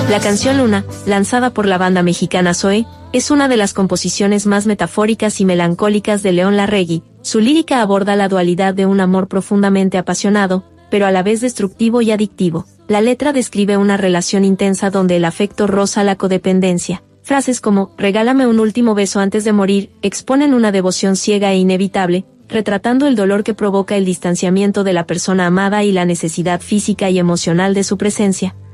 La canción Luna, lanzada por la banda mexicana Zoe, es una de las composiciones más metafóricas y melancólicas de León Larregui. Su lírica aborda la dualidad de un amor profundamente apasionado, pero a la vez destructivo y adictivo. La letra describe una relación intensa donde el afecto roza la codependencia. Frases como, regálame un último beso antes de morir, exponen una devoción ciega e inevitable, retratando el dolor que provoca el distanciamiento de la persona amada y la necesidad física y emocional de su presencia.